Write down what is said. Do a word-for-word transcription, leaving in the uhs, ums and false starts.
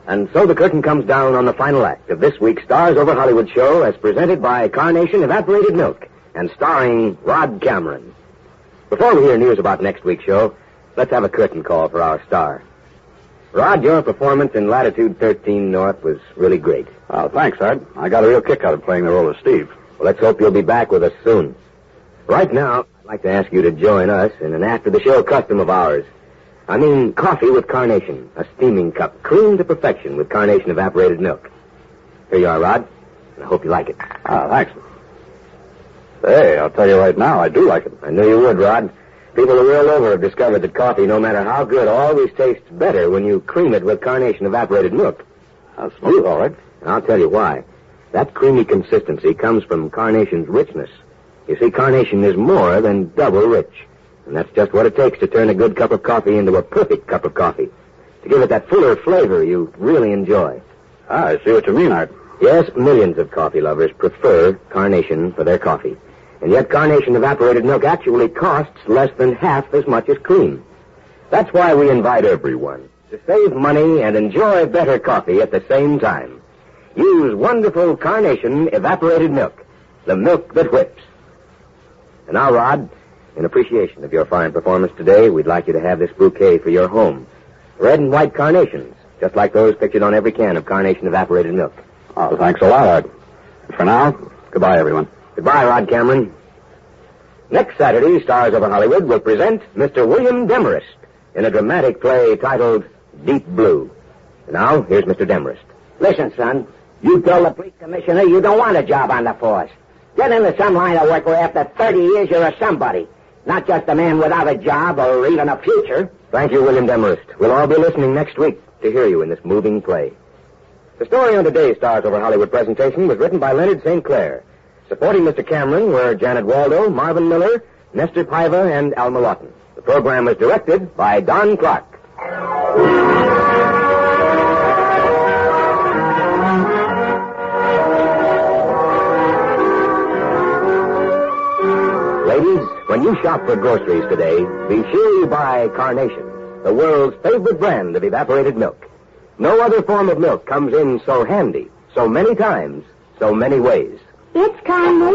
And so the curtain comes down on the final act of this week's Stars Over Hollywood show as presented by Carnation Evaporated Milk and starring Rod Cameron. Before we hear news about next week's show, let's have a curtain call for our star. Rod, your performance in Latitude thirteen North was really great. Oh, thanks, Art. I got a real kick out of playing the role of Steve. Well, let's hope you'll be back with us soon. Right now, I'd like to ask you to join us in an after-the-show custom of ours. I mean, coffee with Carnation, a steaming cup, creamed to perfection with Carnation Evaporated Milk. Here you are, Rod, and I hope you like it. Ah, thanks. Hey, I'll tell you right now, I do like it. I knew you would, Rod. People the world over have discovered that coffee, no matter how good, always tastes better when you cream it with Carnation Evaporated Milk. That's smooth, all right. And I'll tell you why. That creamy consistency comes from Carnation's richness. You see, Carnation is more than double rich. And that's just what it takes to turn a good cup of coffee into a perfect cup of coffee. To give it that fuller flavor you really enjoy. Ah, I see what you mean, Art. Yes, millions of coffee lovers prefer Carnation for their coffee. And yet Carnation Evaporated Milk actually costs less than half as much as cream. That's why we invite everyone to save money and enjoy better coffee at the same time. Use wonderful Carnation Evaporated Milk, the milk that whips. And now, Rod, in appreciation of your fine performance today, we'd like you to have this bouquet for your home. Red and white carnations, just like those pictured on every can of Carnation Evaporated Milk. Oh, thanks a lot, Art. For now, goodbye, everyone. Goodbye, Rod Cameron. Next Saturday, Stars Over Hollywood will present Mister William Demarest in a dramatic play titled Deep Blue. And now, here's Mister Demarest. Listen, son, you told the police commissioner you don't want a job on the force. Get into some line of work where after thirty years you're a somebody. Not just a man without a job or even a future. Thank you, William Demarest. We'll all be listening next week to hear you in this moving play. The story on today's Stars Over Hollywood presentation was written by Leonard Saint Clair. Supporting Mister Cameron were Janet Waldo, Marvin Miller, Nestor Paiva, and Alma Lawton. The program was directed by Don Clark. Ladies, when you shop for groceries today, be sure you buy Carnation, the world's favorite brand of evaporated milk. No other form of milk comes in so handy, so many times, so many ways. It's Carnation.